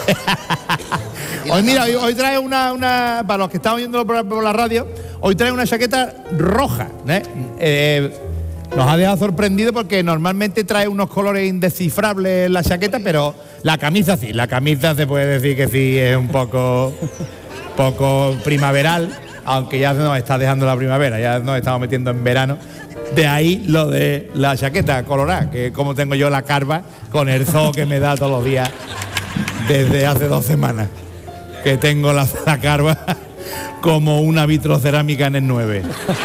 Hoy mira, hoy trae una para los que están oyendo por la radio, hoy trae una chaqueta roja, nos ha dejado sorprendido porque normalmente trae unos colores indescifrables en la chaqueta, pero la camisa sí, la camisa se puede decir que sí es un poco primaveral, aunque ya nos está dejando la primavera, ya nos estamos metiendo en verano. De ahí lo de la chaqueta colorada, que como tengo yo la carva con el zoo que me da todos los días desde hace 2 semanas, que tengo la carva como una vitrocerámica en el 9.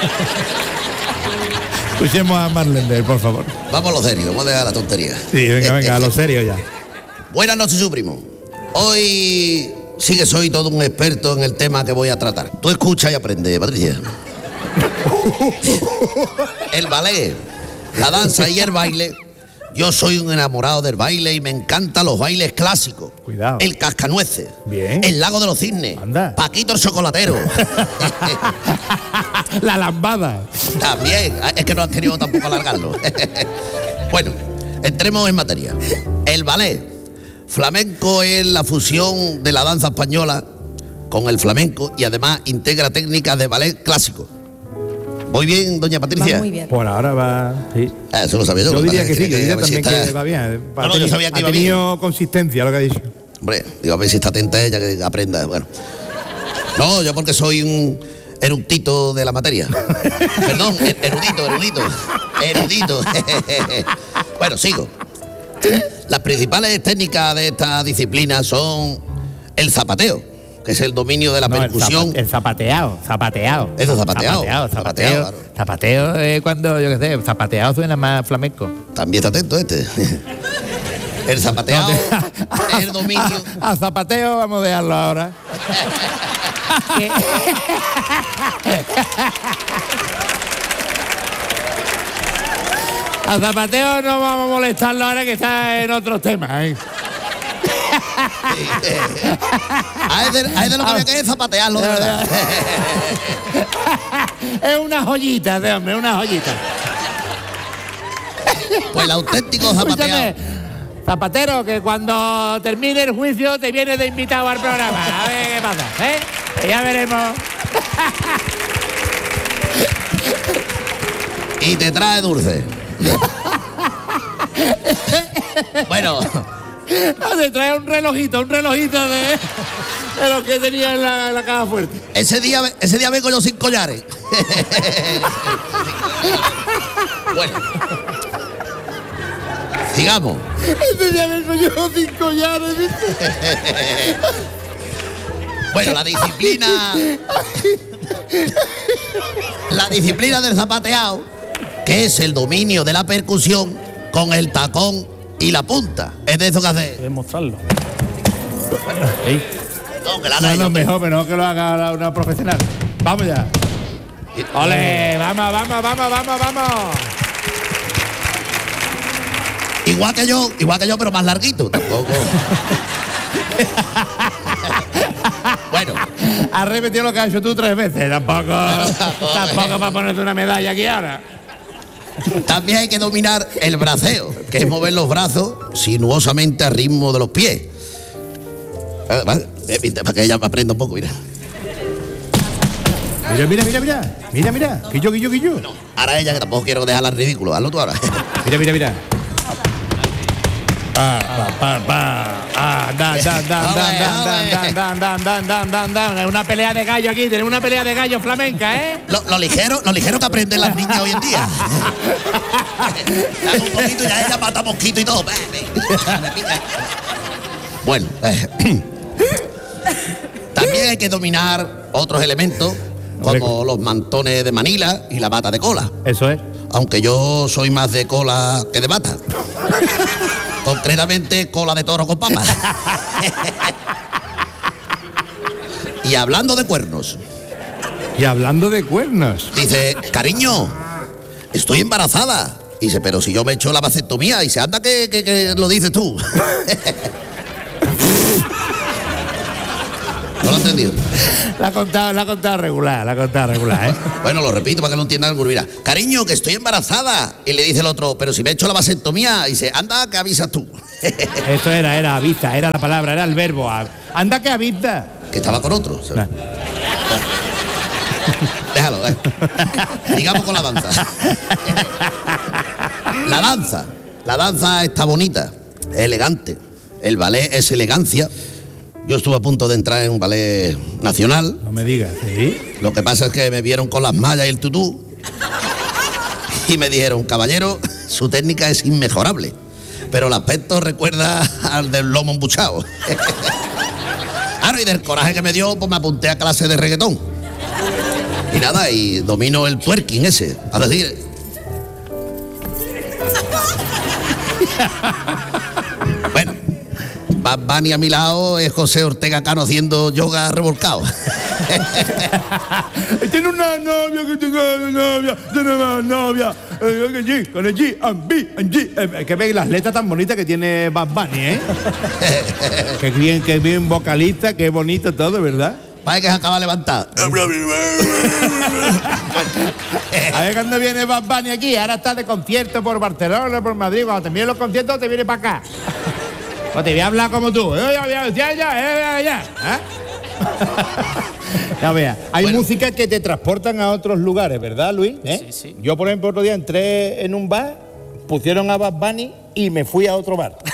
Escuchemos a Marlender, por favor. Vamos a lo serio, vamos a dejar la tontería. Sí, venga, a lo serio ya. Buenas noches, su primo. Hoy sí que soy todo un experto en el tema que voy a tratar. Tú escucha y aprende, Patricia. El ballet, la danza y el baile. Yo soy un enamorado del baile y me encantan los bailes clásicos. Cuidado. El cascanueces. Bien. El lago de los cisnes. Anda. Paquito el chocolatero. La lambada. También. Es que no has querido tampoco alargarlo. Bueno, entremos en materia. El ballet. Flamenco es la fusión de la danza española con el flamenco y además integra técnicas de ballet clásico. ¿Voy bien, doña Patricia? Va muy bien. Por ahora va, sí. Eso lo sabía yo. Yo diría que sí, yo diría a ver si también está- que va bien. No, yo sabía que ha iba tenido consistencia lo que ha dicho. Hombre, digo, a ver si está atenta ella, que aprenda. Bueno. No, yo porque soy un erudito de la materia. Perdón, erudito. Bueno, sigo. Las principales técnicas de esta disciplina son el zapateo, que es el dominio de la percusión. El zapateado. Eso es zapateado. Claro. Zapateo es cuando, yo qué sé, zapateado suena más flamenco. También está atento este. El zapateado es el dominio. A zapateo vamos a dejarlo ahora. A zapateo no vamos a molestarlo ahora que está en otros temas, ¿eh? A ese lo que había que es zapatearlo, de verdad. Es una joyita de hombre, una joyita. Pues el auténtico zapateado. Escúchame, zapatero, que cuando termine el juicio te vienes de invitado al programa. A ver qué pasa, ¿eh? Que ya veremos. Y te trae dulce. Bueno, Te trae un relojito de lo que tenía en la caja fuerte. ese día vengo yo sin collares. Bueno, sigamos. Este día vengo yo sin collares, ¿viste? Bueno, la disciplina del zapateado, que es el dominio de la percusión con el tacón y la punta. Es de eso que hace. Demostrarlo. No, que la haga ella, No, hombre. mejor que lo haga una profesional. Vamos ya. ¡Ole! ¡Vamos! Igual que yo, pero más larguito. Tampoco. Bueno, Has repetido lo que has hecho tú 3 veces. Tampoco para ponerte una medalla aquí ahora. también hay que dominar el braceo, que es mover los brazos sinuosamente al ritmo de los pies. Vale, para que ella me aprenda un poco, mira. Mira. Que yo. Ahora ella, que tampoco quiero dejarla en ridículo. Hazlo tú ahora. Mira. Es una pelea de gallo aquí, tenemos una pelea de gallo flamenca, ¿eh? Lo ligero que aprenden las niñas hoy en día. Dame un poquito y ya ella mata mosquito y todo. Bueno, también hay que dominar otros elementos como los mantones de Manila y la bata de cola. Eso es. Aunque yo soy más de cola que de bata. Concretamente, cola de toro con papas. Y hablando de cuernos, Y hablando de cuernos. dice, cariño, estoy embarazada. Dice, pero si yo me he hecho la vasectomía. Dice, anda que lo dices tú. lo he entendido. La ha contado regular, ¿eh? Bueno, lo repito para que lo entienda el mira. Cariño, que estoy embarazada. Y le dice el otro, pero si me he hecho la vasectomía. Y dice, anda, que avisas tú. Esto era avisa, era la palabra, era el verbo. Anda que avisa. Que estaba con otro. Déjalo, digamos con la danza. La danza está bonita, es elegante. El ballet es elegancia. Yo estuve a punto de entrar en un ballet nacional. No me digas, ¿sí? Lo que pasa es que me vieron con las mallas y el tutú y me dijeron, caballero, su técnica es inmejorable, pero el aspecto recuerda al del lomo embuchado. Claro, y del coraje que me dio, pues me apunté a clase de reggaetón. Y nada, y domino el twerking ese, a decir. Bueno, Bad Bunny a mi lado es José Ortega Cano haciendo yoga revolcado. Tiene una novia, que tengo una novia, con el G, and B, and G. Que veis las letras tan bonitas que tiene Bad Bunny, ¿eh? Qué bien vocalista, qué bonito todo, ¿verdad? Parece que se acaba de levantar. A ver cuándo viene Bad Bunny aquí. Ahora está de concierto por Barcelona, por Madrid. Cuando termine los conciertos te viene para acá. O te voy a hablar como tú. Ya vea, hay música que te transportan a otros lugares, ¿verdad, Luis? Sí. Yo, por ejemplo, otro día entré en un bar, pusieron a Bad Bunny y me fui a otro bar.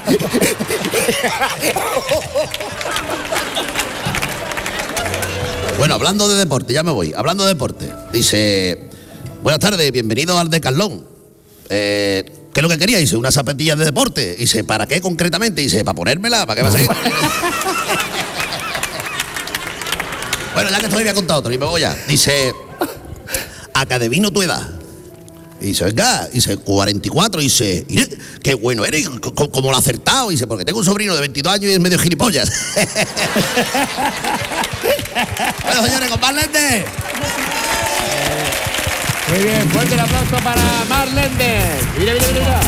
Bueno, hablando de deporte, ya me voy. Hablando de deporte, dice, buenas tardes, bienvenido al Decathlon. ¿Qué es lo que quería? Dice, unas zapatillas de deporte. Dice, ¿para qué concretamente? Dice, ¿para ponérmela? ¿Para qué va a ser? Bueno, ya que estoy, voy a contar otro y me voy ya. Dice, a que adivino tu edad. Y dice, venga, dice, 44. Y dice, qué bueno eres, como lo ha acertado. Dice, porque tengo un sobrino de 22 años y es medio gilipollas. Bueno, señores, con Marlende. Muy bien, fuerte el aplauso para Marlende. Mira.